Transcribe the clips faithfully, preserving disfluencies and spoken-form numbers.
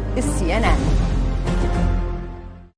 is C N N.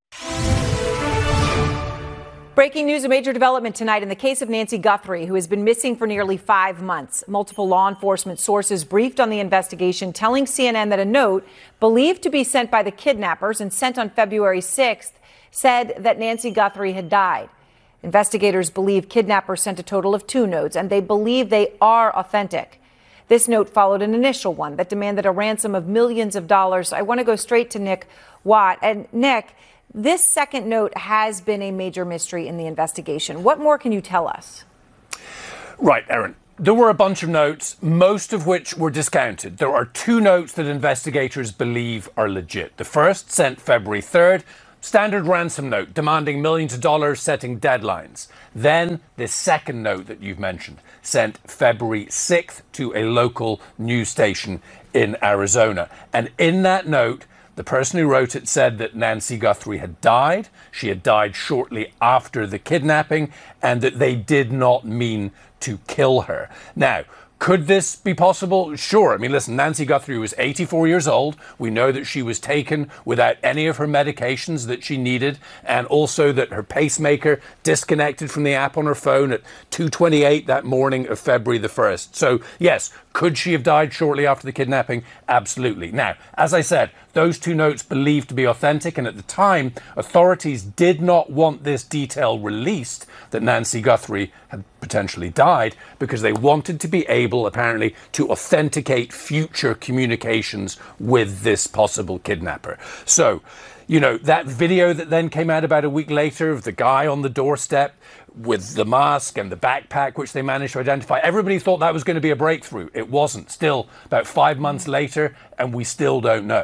Breaking news, a major development tonight in the case of Nancy Guthrie, who has been missing for nearly five months. Multiple law enforcement sources briefed on the investigation, telling C N N that a note believed to be sent by the kidnappers and sent on February sixth said that Nancy Guthrie had died. Investigators believe kidnappers sent a total of two notes, and they believe they are authentic. This note followed an initial one that demanded a ransom of millions of dollars. I want to go straight to Nick Watt. And Nick, this second note has been a major mystery in the investigation. What more can you tell us? Right, Erin. There were a bunch of notes, most of which were discounted. There are two notes that investigators believe are legit. The first, sent February third, standard ransom note demanding millions of dollars, setting deadlines. Then the second note that you've mentioned, sent February sixth to a local news station in Arizona. And in that note, the person who wrote it said that Nancy Guthrie had died. She had died shortly after the kidnapping, and that they did not mean to kill her. Now, could this be possible? Sure. I mean, listen, Nancy Guthrie was eighty-four years old. We know that she was taken without any of her medications that she needed, and also that her pacemaker disconnected from the app on her phone at two twenty-eight that morning of February the first. So, yes, could she have died shortly after the kidnapping? Absolutely. Now, as I said, those two notes believed to be authentic, and at the time, authorities did not want this detail released that Nancy Guthrie had potentially died, because they wanted to be able, apparently, to authenticate future communications with this possible kidnapper. So, you know, that video that then came out about a week later of the guy on the doorstep with the mask and the backpack, which they managed to identify, everybody thought that was going to be a breakthrough. It wasn't. Still, about five months later, and we still don't know.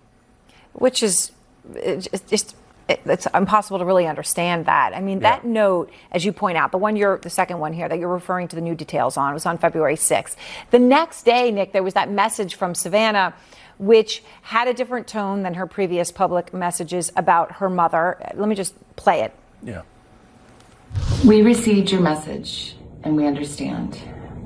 Which is just... It's impossible to really understand that. I mean, yeah. That note, as you point out, the one you're, the second one here that you're referring to the new details on, was on February sixth. The next day, Nick, there was that message from Savannah, which had a different tone than her previous public messages about her mother. Let me just play it. Yeah. We received your message, and we understand.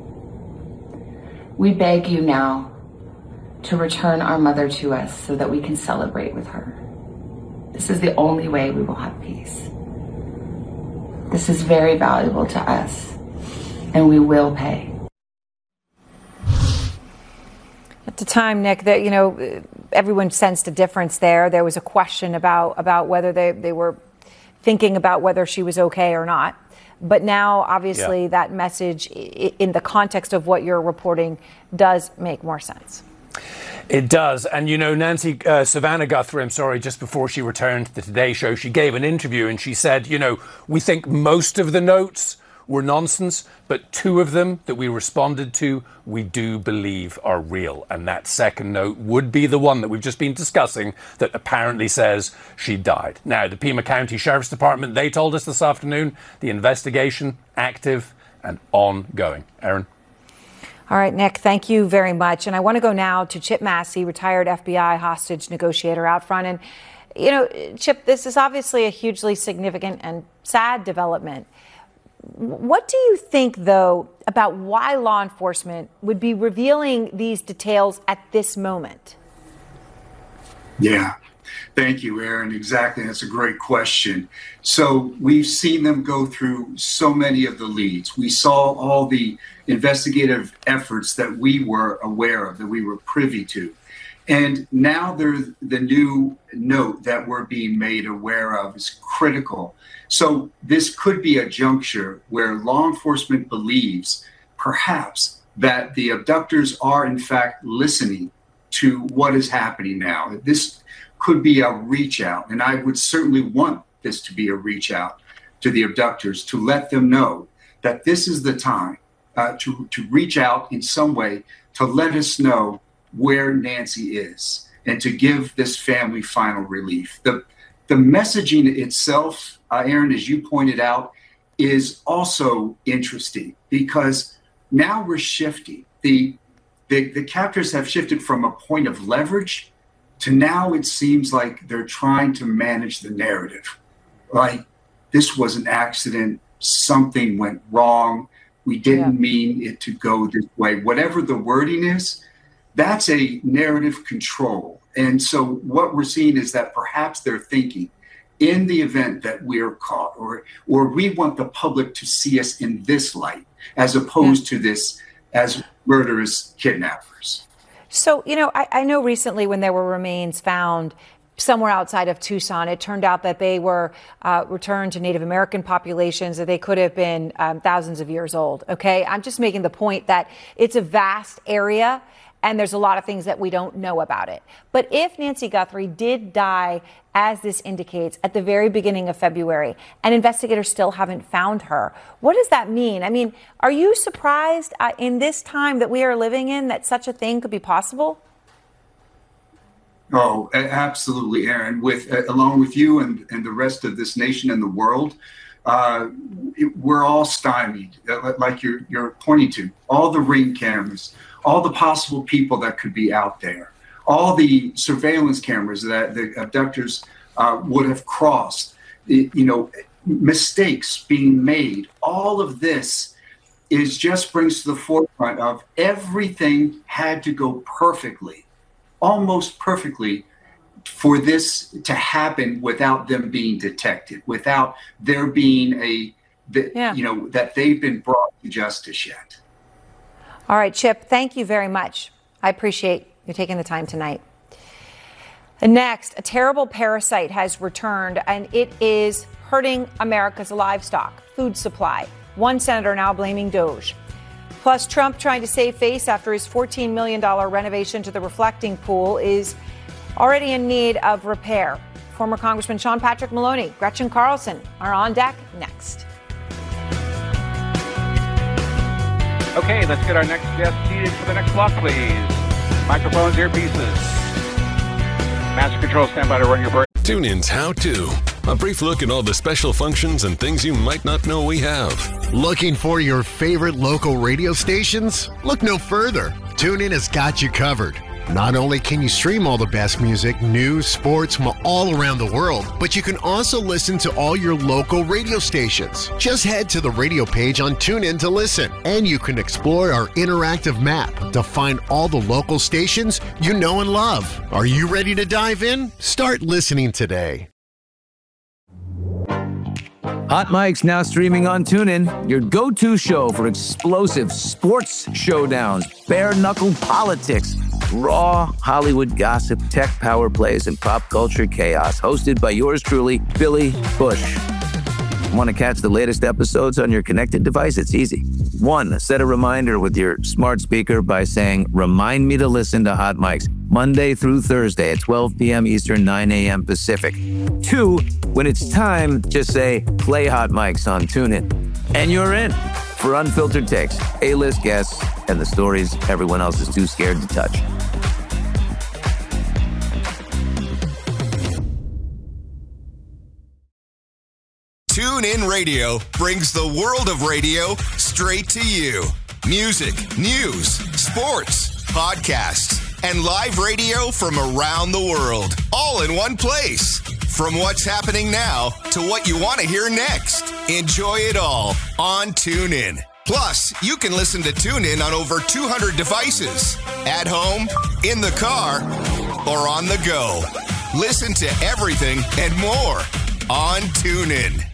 We beg you now to return our mother to us so that we can celebrate with her. This is the only way we will have peace. This is very valuable to us, and we will pay. At the time, Nick, that you know, everyone sensed a difference there. There was a question about about whether they, they were thinking about whether she was okay or not. But now, obviously, yeah. That message, in the context of what you're reporting, does make more sense. It does. And, you know, Nancy, uh, Savannah Guthrie, I'm sorry, just before she returned to the Today Show, she gave an interview and she said, you know, we think most of the notes were nonsense, but two of them that we responded to, we do believe are real. And that second note would be the one that we've just been discussing that apparently says she died. Now, the Pima County Sheriff's Department, they told us this afternoon, the investigation active and ongoing. Erin? All right, Nick, thank you very much. And I want to go now to Chip Massey, retired F B I hostage negotiator out front. And, you know, Chip, this is obviously a hugely significant and sad development. What do you think, though, about why law enforcement would be revealing these details at this moment? Yeah. Thank you, Erin. Exactly. That's a great question. So we've seen them go through so many of the leads. We saw all the investigative efforts that we were aware of, that we were privy to. And now there's the new note that we're being made aware of is critical. So this could be a juncture where law enforcement believes perhaps that the abductors are in fact listening to what is happening now. This could be a reach out, and I would certainly want this to be a reach out to the abductors to let them know that this is the time uh, to, to reach out in some way to let us know where Nancy is and to give this family final relief. The, the messaging itself, uh, Erin, as you pointed out, is also interesting because now we're shifting. The, the, the captors have shifted from a point of leverage to now it seems like they're trying to manage the narrative. Like, this was an accident, something went wrong, we didn't yeah. mean it to go this way. Whatever the wording is, That's a narrative control. And so what we're seeing is that perhaps they're thinking, in the event that we're caught, or or we want the public to see us in this light, as opposed yeah. to this as murderous kidnappers. So, you know, I, I know recently when there were remains found somewhere outside of Tucson, it turned out that they were uh, returned to Native American populations, that they could have been um, thousands of years old. OK, I'm just making the point that it's a vast area and there's a lot of things that we don't know about it. But if Nancy Guthrie did die, as this indicates, at the very beginning of February, and investigators still haven't found her, what does that mean? I mean, are you surprised uh, in this time that we are living in that such a thing could be possible? Oh, absolutely, Aaron. With uh, along with you and, and the rest of this nation and the world, uh, it, we're all stymied, uh, like you're, you're pointing to. All the ring cameras, all the possible people that could be out there, all the surveillance cameras that the abductors uh, would have crossed, you know, mistakes being made. All of this is just brings to the forefront of everything had to go perfectly, almost perfectly, for this to happen without them being detected, without there being a, the, yeah. you know, that they've been brought to justice yet. All right, Chip, thank you very much. I appreciate you taking the time tonight. And next, a terrible parasite has returned, and it is hurting America's livestock food supply. One senator now blaming Doge. Plus, Trump trying to save face after his fourteen million dollars renovation to the reflecting pool is already in need of repair. Former Congressman Sean Patrick Maloney, Gretchen Carlson are on deck next. Okay, let's get our next guest seated for the next block, please. Microphones, earpieces. Master Control, stand by to run your bird. TuneIn's How To. A brief look at all the special functions and things you might not know we have. Looking for your favorite local radio stations? Look no further. TuneIn has got you covered. Not only can you stream all the best music, news, sports from all around the world, but you can also listen to all your local radio stations. Just head to the radio page on TuneIn to listen, and you can explore our interactive map to find all the local stations you know and love. Are you ready to dive in? Start listening today. Hot Mic's now streaming on TuneIn, your go-to show for explosive sports showdowns, bare-knuckle politics, raw Hollywood gossip, tech power plays, and pop culture chaos. Hosted by yours truly, Billy Bush. Want to catch the latest episodes on your connected device? It's easy. One, set a reminder with your smart speaker by saying, "Remind me to listen to Hot Mics Monday through Thursday at twelve p.m. Eastern, nine a.m. Pacific." Two, when it's time, just say, "Play Hot Mics on TuneIn." And you're in for unfiltered takes, A-list guests, and the stories everyone else is too scared to touch. TuneIn Radio brings the world of radio straight to you. Music, news, sports, podcasts, and live radio from around the world, all in one place. From what's happening now to what you want to hear next. Enjoy it all on TuneIn. Plus, you can listen to TuneIn on over two hundred devices. At home, in the car, or on the go. Listen to everything and more on TuneIn.